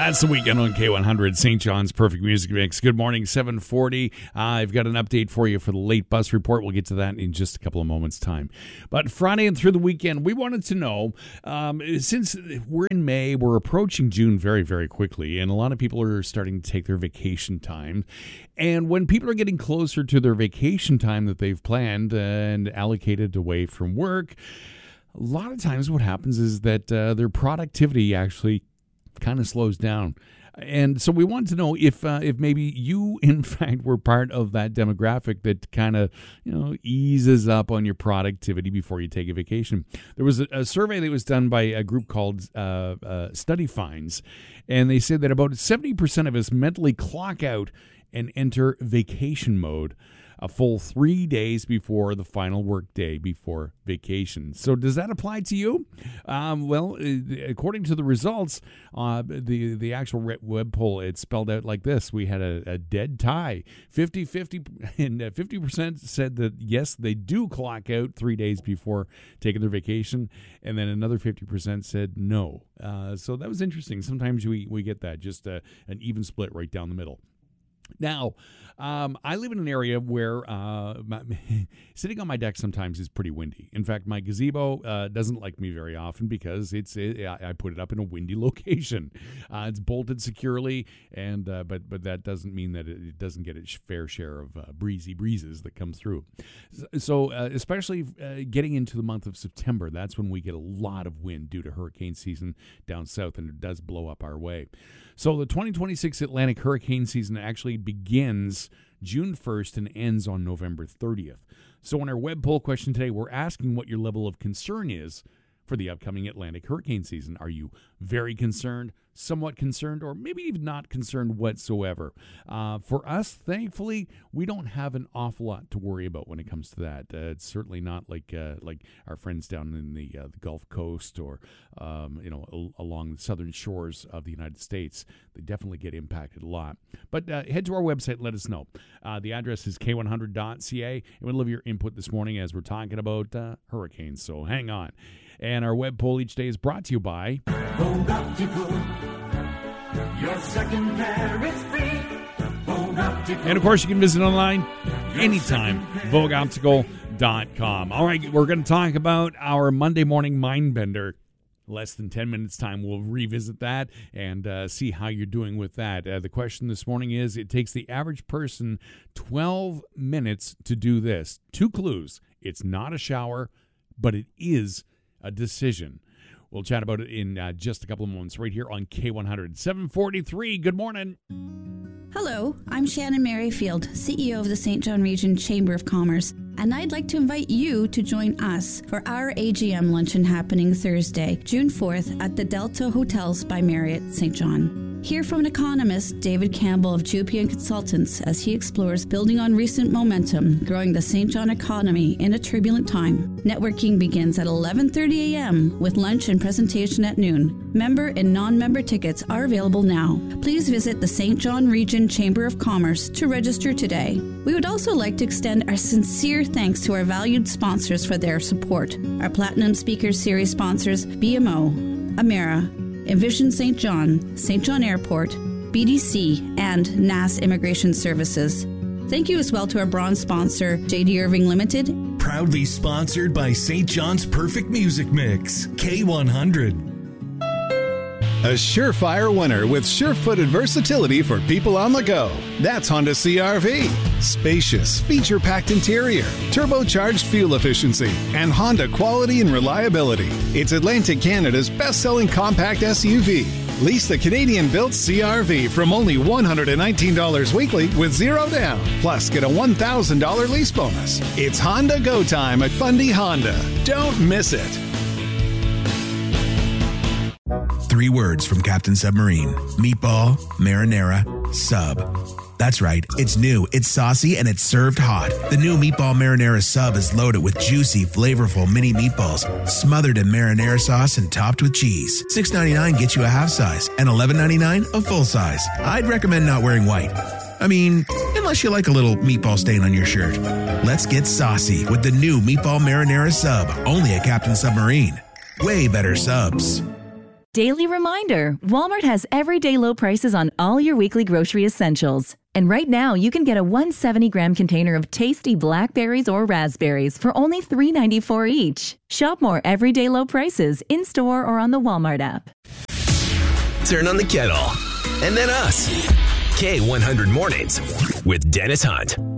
That's the weekend on K100, St. John's Perfect Music Mix. Good morning, 7:40. I've got an update for you for the late bus report. We'll get to that in just a couple of moments' time. But Friday and through the weekend, we wanted to know, since we're in May, we're approaching June very, very quickly, and a lot of people are starting to take their vacation time. And when people are getting closer to their vacation time that they've planned and allocated away from work, a lot of times what happens is that their productivity actually kind of slows down. And so we want to know if maybe you, in fact, were part of that demographic that kind of, eases up on your productivity before you take a vacation. There was a survey that was done by a group called Study Finds, and they said that about 70% of us mentally clock out and enter vacation mode a full 3 days before the final work day before vacation. So does that apply to you? Well, according to the results, the actual web poll, it spelled out like this. We had a dead tie. 50-50, and 50% said that, yes, they do clock out 3 days before taking their vacation, and then another 50% said no. So that was interesting. Sometimes we get that, just an even split right down the middle. Now, I live in an area where sitting on my deck sometimes is pretty windy. In fact, my gazebo doesn't like me very often because I put it up in a windy location. It's bolted securely, and but that doesn't mean that it doesn't get its fair share of breezy breezes that come through. So especially getting into the month of September, that's when we get a lot of wind due to hurricane season down south, and it does blow up our way. So the 2026 Atlantic hurricane season actually begins June 1st and ends on November 30th. So in our web poll question today, we're asking what your level of concern is for the upcoming Atlantic hurricane season. Are you very concerned, somewhat concerned, or maybe even not concerned whatsoever? For us, thankfully, we don't have an awful lot to worry about when it comes to that. It's certainly not like our friends down in the Gulf Coast or along the southern shores of the United States. They definitely get impacted a lot. But head to our website and let us know. The address is k100.ca, and we'll love your input this morning as we're talking about hurricanes. So hang on. And our web poll each day is brought to you by Vogue Optical. Your second pair is free. Vogue Optical. And of course, you can visit online anytime, VogueOptical.com. All right, we're going to talk about our Monday morning mind bender. Less than 10 minutes time, we'll revisit that and see how you're doing with that. The question this morning is, it takes the average person 12 minutes to do this. 2 clues. It's not a shower, but it is a decision. We'll chat about it in just a couple of moments right here on K100. 7:43, good morning. Hello, I'm Shannon Merrifield, CEO of the St. John Region Chamber of Commerce, and I'd like to invite you to join us for our AGM luncheon happening Thursday, June 4th at the Delta Hotels by Marriott St. John. Hear from economist David Campbell of Jupian Consultants as he explores building on recent momentum, growing the St. John economy in a turbulent time. Networking begins at 11:30 a.m. with lunch and presentation at noon. Member and non-member tickets are available now. Please visit the St. John Region Chamber of Commerce to register today. We would also like to extend our sincere thanks to our valued sponsors for their support. Our Platinum Speakers Series sponsors, BMO, Amera, Envision St. John Airport, BDC, and NAS Immigration Services. Thank you as well to our bronze sponsor, JD Irving Limited. Proudly sponsored by St. John's Perfect Music Mix, K100. A surefire winner with sure-footed versatility for people on the go. That's Honda CR-V. Spacious, feature-packed interior, turbocharged fuel efficiency, and Honda quality and reliability. It's Atlantic Canada's best-selling compact SUV. Lease the Canadian-built CR-V from only $119 weekly with zero down. Plus, get a $1,000 lease bonus. It's Honda Go Time at Fundy Honda. Don't miss it. 3 words from Captain Submarine. Meatball, marinara, sub. That's right, it's new, it's saucy, and it's served hot. The new Meatball Marinara Sub is loaded with juicy, flavorful mini meatballs, smothered in marinara sauce and topped with cheese. $6.99 gets you a half size, and $11.99 a full size. I'd recommend not wearing white. I mean, unless you like a little meatball stain on your shirt. Let's get saucy with the new Meatball Marinara Sub, only at Captain Submarine. Way better subs. Daily reminder, Walmart has everyday low prices on all your weekly grocery essentials. And right now, you can get a 170-gram container of tasty blackberries or raspberries for only $3.94 each. Shop more everyday low prices in-store or on the Walmart app. Turn on the kettle. And then us. K100 Mornings with Dennis Hunt.